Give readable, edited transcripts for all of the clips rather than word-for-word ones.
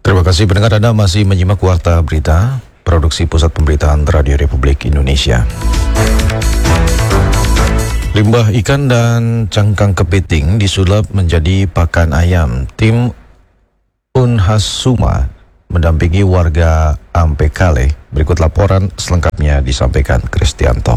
Terima kasih pendengar, Anda masih menyimak Warta Berita, produksi Pusat Pemberitaan Radio Republik Indonesia. Limbah ikan dan cangkang kepiting disulap menjadi pakan ayam. Tim Unhas Suma mendampingi warga Ampekale. Berikut laporan selengkapnya disampaikan Kristianto.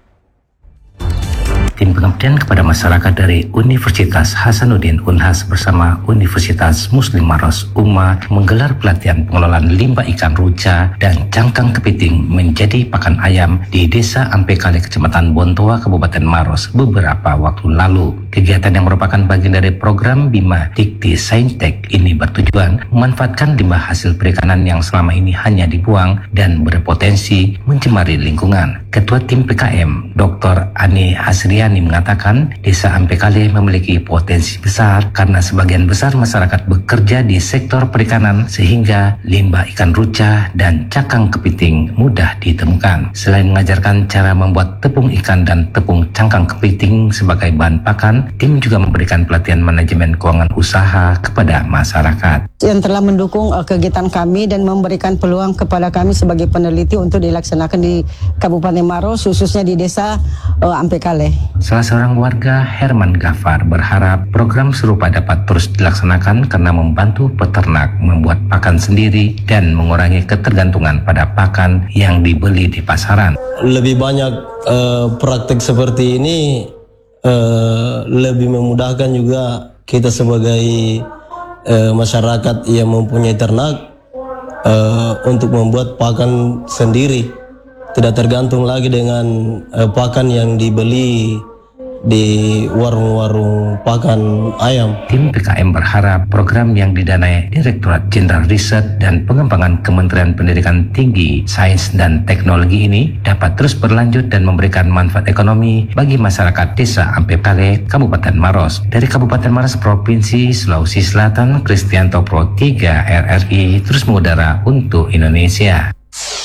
Tim pengabdian kepada masyarakat dari Universitas Hasanuddin Unhas bersama Universitas Muslim Maros UMA menggelar pelatihan pengelolaan limbah ikan ruca dan cangkang kepiting menjadi pakan ayam di Desa Ampekale, Kecamatan Bontoa, Kabupaten Maros beberapa waktu lalu. Kegiatan yang merupakan bagian dari program Bima Dikti Saintek ini bertujuan memanfaatkan limbah hasil perikanan yang selama ini hanya dibuang dan berpotensi mencemari lingkungan. Ketua Tim PKM, Dr. Ani Hasriani mengatakan Desa Ampekale memiliki potensi besar karena sebagian besar masyarakat bekerja di sektor perikanan sehingga limbah ikan ruca dan cangkang kepiting mudah ditemukan. Selain mengajarkan cara membuat tepung ikan dan tepung cangkang kepiting sebagai bahan pakan, tim juga memberikan pelatihan manajemen keuangan usaha kepada masyarakat. Yang telah mendukung kegiatan kami dan memberikan peluang kepada kami sebagai peneliti untuk dilaksanakan di Kabupaten Maros, khususnya di Desa Ampekale. Salah seorang warga, Herman Gafar, berharap program serupa dapat terus dilaksanakan karena membantu peternak membuat pakan sendiri dan mengurangi ketergantungan pada pakan yang dibeli di pasaran. Lebih banyak praktik seperti ini lebih memudahkan juga kita sebagai masyarakat yang mempunyai ternak untuk membuat pakan sendiri, tidak tergantung lagi dengan pakan yang dibeli di warung-warung pakan ayam. Tim PKM berharap program yang didanai Direktorat Jenderal Riset dan Pengembangan Kementerian Pendidikan Tinggi, Sains dan Teknologi ini dapat terus berlanjut dan memberikan manfaat ekonomi bagi masyarakat Desa Ampekale, Kabupaten Maros. Dari Kabupaten Maros, Provinsi Sulawesi Selatan, Kristianto Pro 3 RRI terus mengudara untuk Indonesia.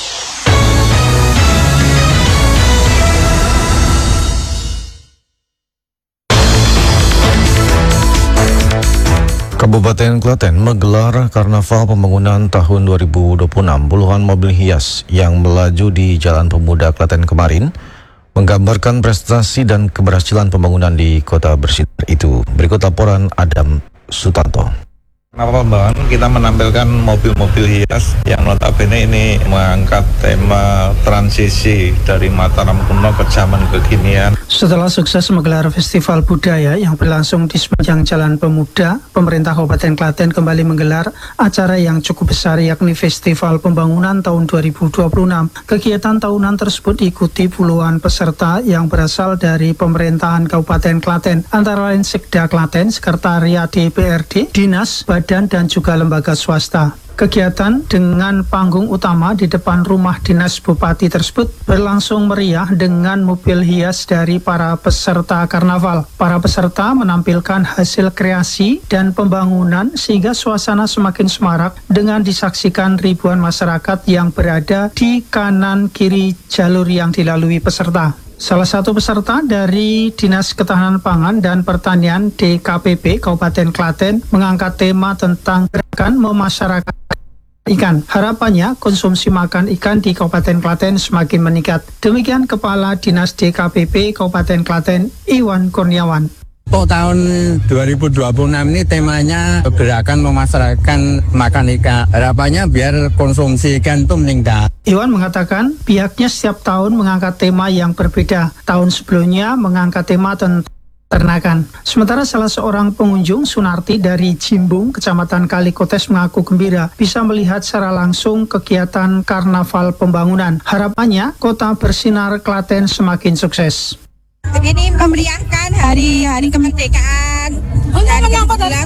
Kabupaten Klaten menggelar Karnaval Pembangunan tahun 2026. Puluhan mobil hias yang melaju di Jalan Pemuda Klaten kemarin menggambarkan prestasi dan keberhasilan pembangunan di kota bersinar itu. Berikut laporan Adam Sutanto. Karnaval Pembangunan kita menampilkan mobil-mobil hias yang notabene ini mengangkat tema transisi dari Mataram kuno ke zaman kekinian. Setelah sukses menggelar festival budaya yang berlangsung di sepanjang Jalan Pemuda, pemerintah Kabupaten Klaten kembali menggelar acara yang cukup besar yakni Festival Pembangunan tahun 2026. Kegiatan tahunan tersebut diikuti puluhan peserta yang berasal dari pemerintahan Kabupaten Klaten, antara lain Sekda Klaten, Sekretariat DPRD, Dinas, Badan, dan juga lembaga swasta. Kegiatan dengan panggung utama di depan rumah dinas Bupati tersebut berlangsung meriah dengan mobil hias dari para peserta karnaval. Para peserta menampilkan hasil kreasi dan pembangunan sehingga suasana semakin semarak dengan disaksikan ribuan masyarakat yang berada di kanan kiri jalur yang dilalui peserta. Salah satu peserta dari Dinas Ketahanan Pangan dan Pertanian DKPP Kabupaten Klaten mengangkat tema tentang gerakan memasyarakatkan ikan. Harapannya konsumsi makan ikan di Kabupaten Klaten semakin meningkat. Demikian Kepala Dinas DKPP Kabupaten Klaten, Iwan Kurniawan. Untuk tahun 2026 ini temanya gerakan memasyarakatkan makan ikan. Harapannya biar konsumsi ikan itu meningkat. Iwan mengatakan pihaknya setiap tahun mengangkat tema yang berbeda. Tahun sebelumnya mengangkat tema tentang ternakan. Sementara salah seorang pengunjung, Sunarti dari Jimbung, Kecamatan Kalikotes, mengaku gembira bisa melihat secara langsung kegiatan Karnaval Pembangunan. Harapannya kota bersinar Klaten semakin sukses. Ini memeriahkan hari kemerdekaan. Dan menyambut hari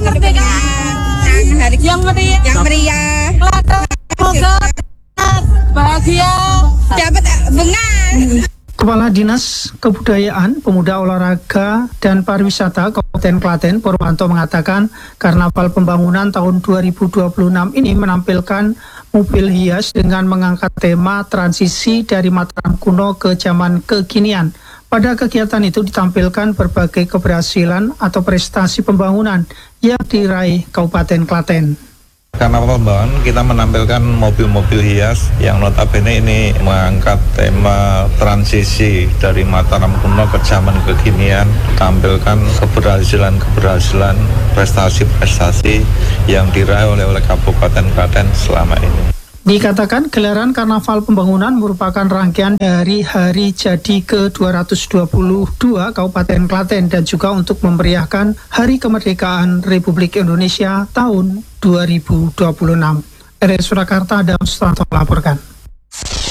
kemerdekaan. Yang meriah. Semoga bahagia. Dapat bunga. Kepala Dinas Kebudayaan, Pemuda, Olahraga, dan Pariwisata Kabupaten Klaten, Purwanto, mengatakan Karnaval Pembangunan tahun 2026 ini menampilkan mobil hias dengan mengangkat tema transisi dari Mataram kuno ke zaman kekinian. Pada kegiatan itu ditampilkan berbagai keberhasilan atau prestasi pembangunan yang diraih Kabupaten Klaten. Karnaval Pembangunan kita menampilkan mobil-mobil hias yang notabene ini mengangkat tema transisi dari Mataram kuno ke zaman kekinian, tampilkan keberhasilan-keberhasilan, prestasi-prestasi yang diraih oleh Kabupaten Klaten selama ini. Dikatakan gelaran Karnaval Pembangunan merupakan rangkaian dari Hari Jadi ke-222 Kabupaten Klaten dan juga untuk memeriahkan Hari Kemerdekaan Republik Indonesia tahun 2026. RRI Surakarta, Adam Sutanto melaporkan.